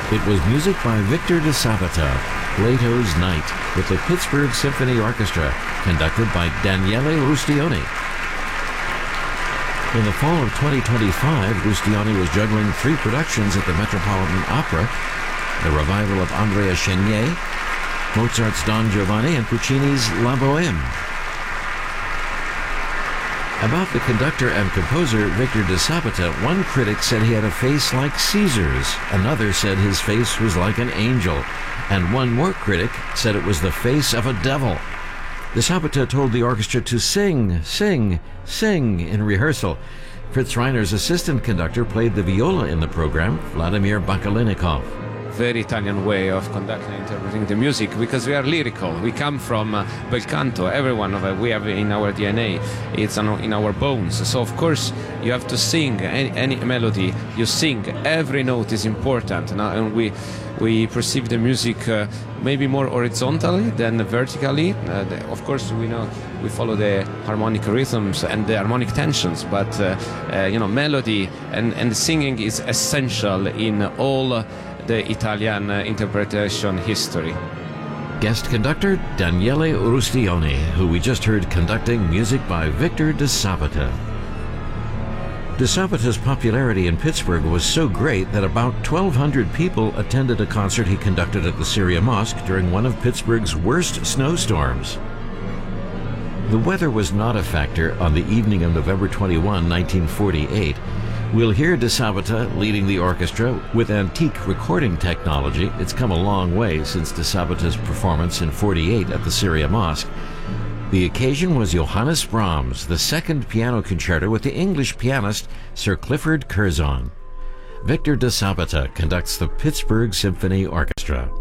It was music by Victor de Sabata, Plato's Night, with the Pittsburgh Symphony Orchestra, conducted by Daniele Rustioni. In the fall of 2025, Rustioni was juggling 3 productions at the Metropolitan Opera, the revival of Andrea Chenier, Mozart's Don Giovanni, and Puccini's La Bohème. About the conductor and composer Victor de Sabata, one critic said he had a face like Caesar's, another said his face was like an angel, and one more critic said it was the face of a devil. De Sabata told the orchestra to sing, sing, sing in rehearsal. Fritz Reiner's assistant conductor played the viola in the program, Vladimir Bakalinikov. Very Italian way of conducting and interpreting the music, because we are lyrical. We come from bel canto. Every one of us, we have in our DNA. It's in our bones. So of course you have to sing any melody. You sing. Every note is important. And we perceive the music maybe more horizontally than vertically. Of course, we follow the harmonic rhythms and the harmonic tensions, but melody and singing is essential in all the Italian interpretation history. Guest conductor Daniele Rustioni, who we just heard conducting music by Victor de Sabata. De Sabata's popularity in Pittsburgh was so great that about 1,200 people attended a concert he conducted at the Syria Mosque during one of Pittsburgh's worst snowstorms. The weather was not a factor on the evening of November 21, 1948. We'll hear de Sabata leading the orchestra with antique recording technology. It's come a long way since de Sabata's performance in '48 at the Syria Mosque. The occasion was Johannes Brahms, the second piano concerto with the English pianist Sir Clifford Curzon. Victor de Sabata conducts the Pittsburgh Symphony Orchestra.